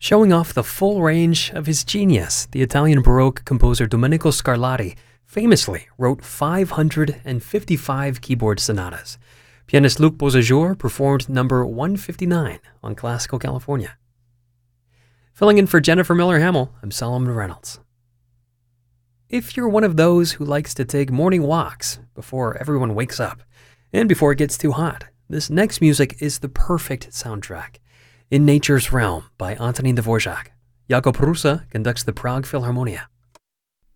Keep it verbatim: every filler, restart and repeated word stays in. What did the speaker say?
Showing off the full range of his genius, the Italian Baroque composer Domenico Scarlatti famously wrote five hundred fifty-five keyboard sonatas. Pianist Luc Beauséjour performed number one fifty-nine on Classical California. Filling in for Jennifer Miller-Hamill, I'm Solomon Reynolds. If you're one of those who likes to take morning walks before everyone wakes up and before it gets too hot, this next music is the perfect soundtrack. In Nature's Realm by Antonin Dvorak. Jakub Hrusa conducts the Prague Philharmonia.